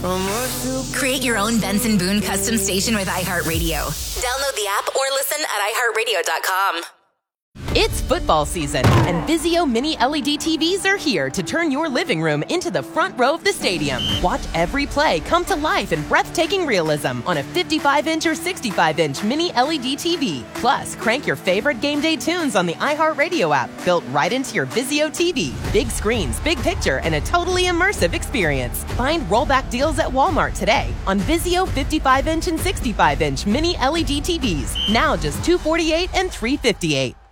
Create your own Benson Boone custom station with iHeartRadio. Download the app or listen at iHeartRadio.com. It's football season, and Vizio Mini LED TVs are here to turn your living room into the front row of the stadium. Watch every play come to life in breathtaking realism on a 55-inch or 65-inch Mini LED TV. Plus, crank your favorite game day tunes on the iHeartRadio app, built right into your Vizio TV. Big screens, big picture, and a totally immersive experience. Find rollback deals at Walmart today on Vizio 55-inch and 65-inch Mini LED TVs. Now just $248 and $358.